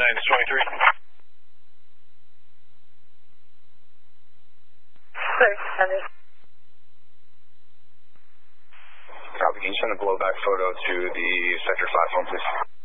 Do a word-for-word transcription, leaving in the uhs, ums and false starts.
nine twenty-three. Copy. Can you send a blowback photo to the sector five phone, please?